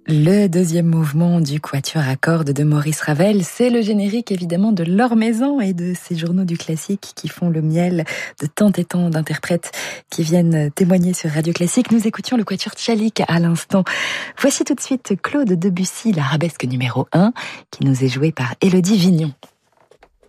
Le deuxième mouvement du quatuor à cordes de Maurice Ravel, c'est le générique évidemment de L'Or Maison et de ces journaux du classique qui font le miel de tant et tant d'interprètes qui viennent témoigner sur Radio Classique. Nous écoutions le quatuor Tchalik à l'instant. Voici tout de suite Claude Debussy, l'arabesque numéro 1, qui nous est joué par Élodie Vignon.